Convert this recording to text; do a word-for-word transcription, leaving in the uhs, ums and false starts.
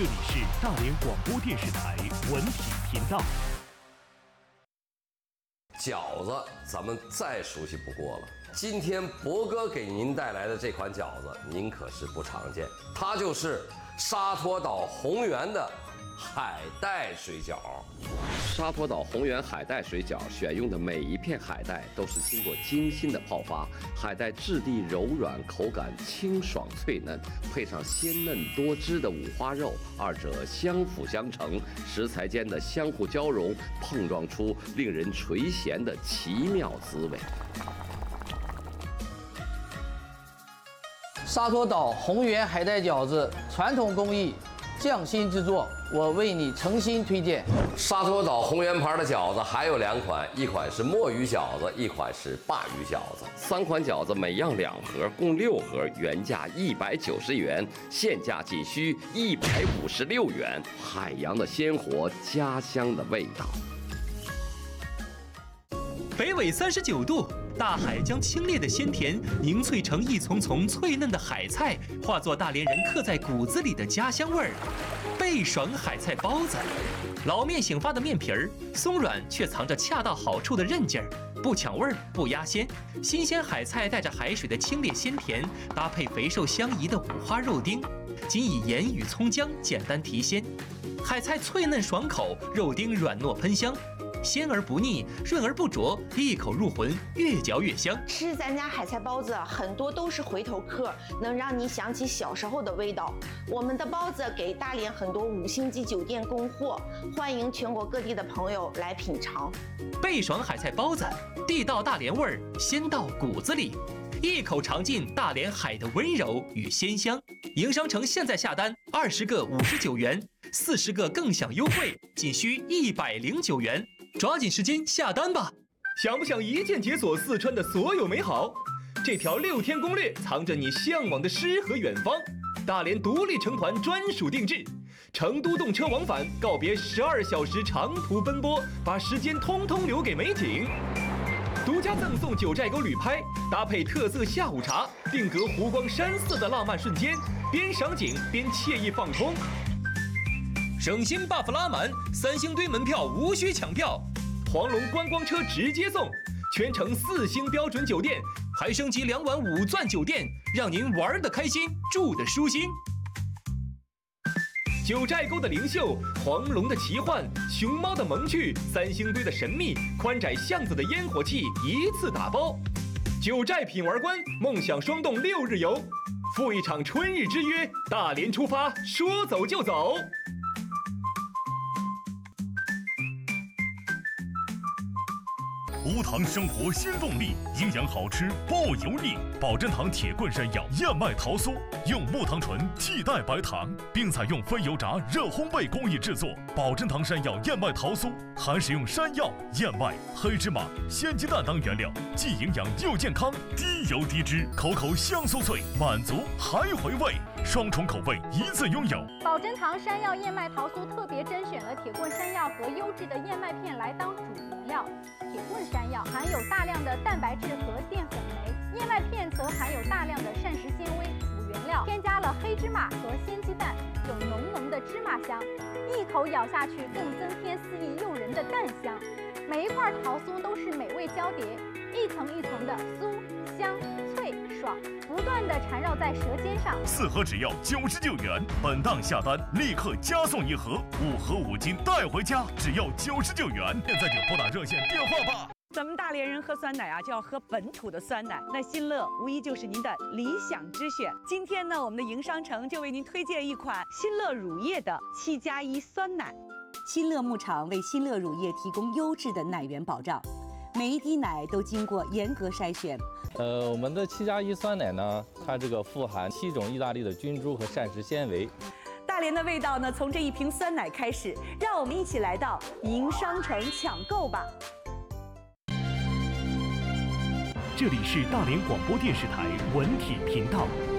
这里是大连广播电视台文体频道。 饺子咱们再熟悉不过了，今天博哥给您带来的这款饺子，您可是不常见，它就是沙陀岛宏源的海带水饺。沙陀岛宏源海带水饺选用的每一片海带都是经过精心的泡发，海带质地柔软，口感清爽脆嫩，配上鲜嫩多汁的五花肉，二者相辅相成，食材间的相互交融，碰撞出令人垂涎的奇妙滋味。 沙陀岛宏源海带饺子，传统工艺，匠心制作，我为你诚心推荐。 沙陀岛宏源牌的饺子还有两款，一款是墨鱼饺子，一款是鲅鱼饺子。三款饺子每样两盒，共六盒，原价一百九十元，现价仅需一百五十六元。海洋的鲜活，家乡的味道。 北纬三十九度，大海将清冽的鲜甜凝萃成一丛丛脆嫩的海菜，化作大连人刻在骨子里的家乡味儿。倍爽海菜包子，老面醒发的面皮儿，松软却藏着恰到好处的韧劲儿，不抢味儿，不压鲜。新鲜海菜带着海水的清冽鲜甜，搭配肥瘦相宜的五花肉丁，仅以盐与葱姜简单提鲜。海菜脆嫩爽口，肉丁软糯喷香。鲜而不腻，润而不浊，一口入魂，越嚼越香。 吃咱家海菜包子，很多都是回头客，能让你想起小时候的味道。我们的包子给大连很多五星级酒店供货，欢迎全国各地的朋友来品尝。 倍爽海菜包子，地道大连味儿，鲜到骨子里，一口尝尽大连海的温柔与鲜香。营商城现在下单，二十个五十九元，四十个更享优惠，仅需一百零九元。抓紧时间下单吧！想不想一键解锁四川的所有美好？这条六天攻略藏着你向往的诗和远方。大连独立成团专属定制，成都动车往返，告别十二小时长途奔波，把时间通通留给美景。独家赠送九寨沟旅拍，搭配特色下午茶，定格湖光山色的浪漫瞬间，边赏景边惬意放空。省心 buff 拉满，三星堆门票无需抢票，黄龙观光车直接送，全程四星标准酒店，还升级两晚五钻酒店，让您玩得开心，住得舒心。九寨沟的灵秀，黄龙的奇幻，熊猫的萌趣，三星堆的神秘，宽窄巷子的烟火气，一次打包。九寨品玩观，梦想双洞六日游，赴一场春日之约，大连出发，说走就走。 无糖生活新动力，营养好吃不油腻。保真堂铁棍山药燕麦桃酥，用木糖醇替代白糖，并采用非油炸热烘焙工艺制作。保真堂山药燕麦桃酥还使用山药、燕麦、黑芝麻、鲜鸡蛋等原料，既营养又健康，低油低脂，口口香酥脆，满足还回味，双重口味一次拥有。 保真堂山药燕麦桃酥特别甄选了铁棍山药和优质的燕麦片来当主原料。铁棍山药含有大量的蛋白质和淀粉酶，燕麦片则含有大量的膳食纤维辅原料，添加了黑芝麻和鲜鸡蛋，有浓浓的芝麻香，一口咬下去更增添肆意诱人的蛋香。每一块桃酥都是美味交叠，一层一层的酥香脆爽，不断的缠绕在舌尖上。 四盒只要九十九元，本档下单立刻加送一盒，五盒五斤带回家，只要九十九元。现在就拨打热线电话吧。 咱们大连人喝酸奶啊，就要喝本土的酸奶，那新乐无疑就是您的理想之选。今天呢，我们的营商城就为您推荐一款新乐乳业的七加一酸奶。 新乐牧场为新乐乳业提供优质的奶源保障，每一滴奶都经过严格筛选。 呃，我们的七加一酸奶呢，它这个富含七种意大利的菌株和膳食纤维。 大连的味道呢，从这一瓶酸奶开始，让我们一起来到营商城抢购吧。 这里是大连广播电视台文体频道。